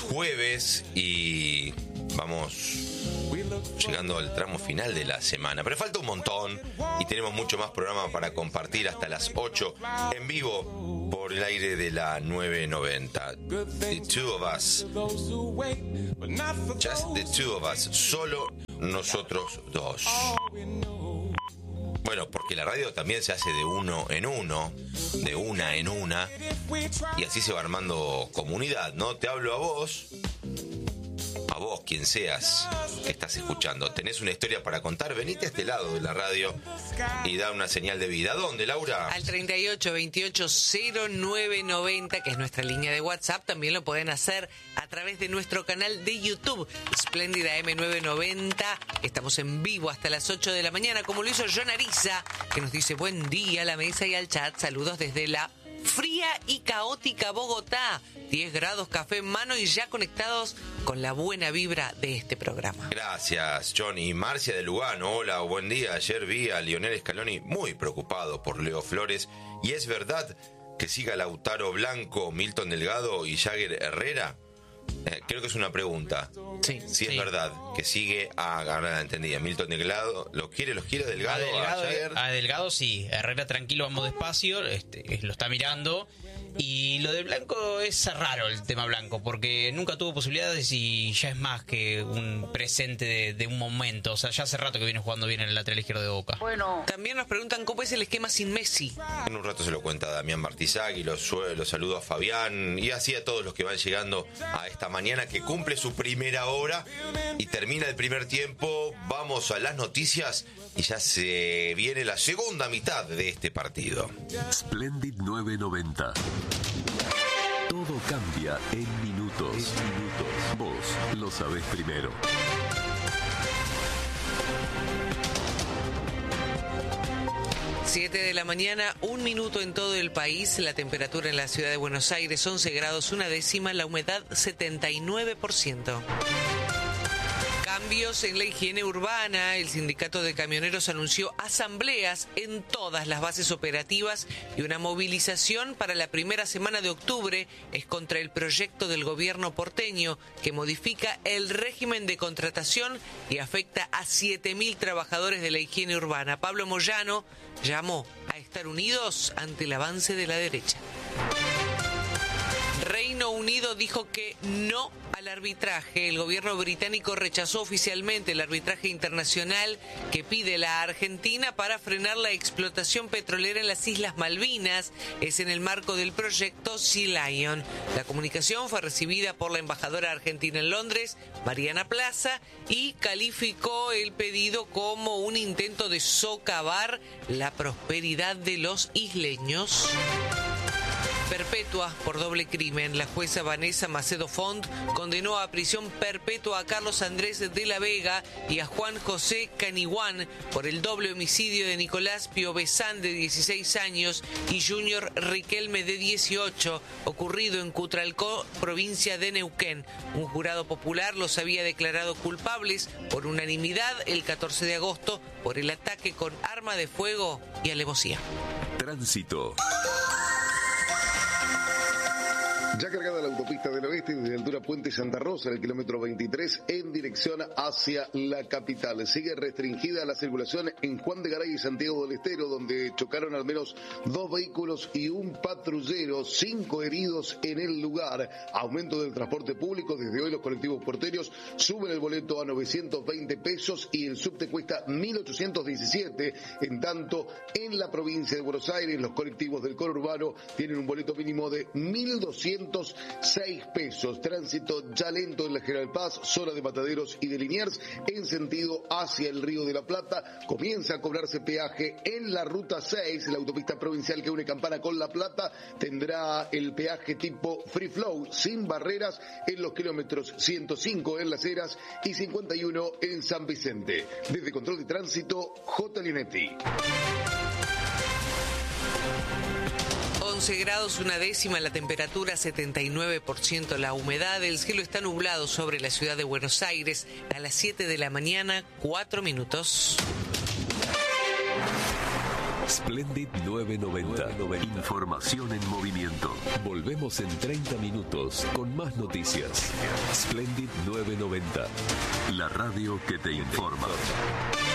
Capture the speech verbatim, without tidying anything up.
jueves y vamos llegando al tramo final de la semana, pero falta un montón y tenemos mucho más programa para compartir hasta las ocho en vivo por el aire de la nueve noventa. The Two of Us, just the two of us, solo nosotros dos. Bueno, porque la radio también se hace de uno en uno, de una en una, y así se va armando comunidad, ¿no? Te hablo a vos, a vos, quien seas que estás escuchando. ¿Tenés una historia para contar? Venite a este lado de la radio y da una señal de vida. ¿Dónde, Laura? Al treinta y ocho veintiocho cero nueve noventa, que es nuestra línea de WhatsApp. También lo pueden hacer a través de nuestro canal de YouTube, Espléndida M nueve noventa. Estamos en vivo hasta las ocho de la mañana, como lo hizo John Ariza, que nos dice buen día a la mesa y al chat. Saludos desde la fría y caótica Bogotá. diez grados, café en mano y ya conectados con la buena vibra de este programa. Gracias, John. Y Marcia de Lugano, hola, buen día. Ayer vi a Lionel Scaloni muy preocupado por Leo Flores. ¿Y es verdad que siga Lautaro Blanco, Milton Delgado y Jagger Herrera? Eh, creo que es una pregunta. Sí, si es sí. verdad que sigue a, ahora la entendí, a Milton Delgado, ¿lo quiere, los quiere Delgado? A Delgado, a, Jagger? a Delgado sí, Herrera tranquilo, vamos despacio, este, lo está mirando. Y lo de Blanco es raro, el tema Blanco, porque nunca tuvo posibilidades y ya es más que un presente de, de un momento. O sea, ya hace rato que viene jugando bien en el lateral izquierdo de Boca. Bueno, también nos preguntan cómo es el esquema sin Messi. En un rato se lo cuenta Damián Martizagui, los, los saludo a Fabián y así a todos los que van llegando a esta mañana que cumple su primera hora y termina el primer tiempo. Vamos a las noticias y ya se viene la segunda mitad de este partido. Splendid nueve noventa. Todo cambia en minutos. En minutos. Vos lo sabés primero. siete de la mañana, un minuto en todo el país. La temperatura en la ciudad de Buenos Aires, once grados, una décima. La humedad, setenta y nueve por ciento. Cambios en la higiene urbana. El sindicato de camioneros anunció asambleas en todas las bases operativas y una movilización para la primera semana de octubre es contra el proyecto del gobierno porteño que modifica el régimen de contratación y afecta a siete mil trabajadores de la higiene urbana. Pablo Moyano llamó a estar unidos ante el avance de la derecha. Reino Unido dijo que no al arbitraje. El gobierno británico rechazó oficialmente el arbitraje internacional que pide la Argentina para frenar la explotación petrolera en las Islas Malvinas. Es en el marco del proyecto Sea Lion. La comunicación fue recibida por la embajadora argentina en Londres, Mariana Plaza, y calificó el pedido como un intento de socavar la prosperidad de los isleños. Perpetua por doble crimen. La jueza Vanessa Macedo Font condenó a prisión perpetua a Carlos Andrés de la Vega y a Juan José Caniguán por el doble homicidio de Nicolás Piovesán, de dieciséis años, y Junior Riquelme, de dieciocho, ocurrido en Cutralcó, provincia de Neuquén. Un jurado popular los había declarado culpables por unanimidad el catorce de agosto por el ataque con arma de fuego y alevosía. Tránsito. Ya cargada la autopista del oeste desde la altura Puente Santa Rosa, en el kilómetro veintitrés, en dirección hacia la capital. Sigue restringida la circulación en Juan de Garay y Santiago del Estero, donde chocaron al menos dos vehículos y un patrullero, cinco heridos en el lugar. Aumento del transporte público. Desde hoy los colectivos porteños suben el boleto a novecientos veinte pesos y el subte cuesta mil ochocientos diecisiete. En tanto, en la provincia de Buenos Aires, los colectivos del conurbano tienen un boleto mínimo de mil doscientos seis pesos. Tránsito ya lento en la General Paz, zona de Mataderos y de Liniers, en sentido hacia el Río de la Plata. Comienza a cobrarse peaje en la ruta seis, la autopista provincial que une Campana con La Plata. Tendrá el peaje tipo free flow, sin barreras, en los kilómetros ciento cinco en Las Heras y cincuenta y uno en San Vicente. Desde Control de Tránsito, J. Linetti. once grados, una décima, la temperatura setenta y nueve por ciento, la humedad, el cielo está nublado sobre la ciudad de Buenos Aires. A las siete de la mañana, cuatro minutos. Splendid nueve noventa. Información en movimiento. Volvemos en treinta minutos con más noticias. Splendid nueve noventa. La radio que te informa.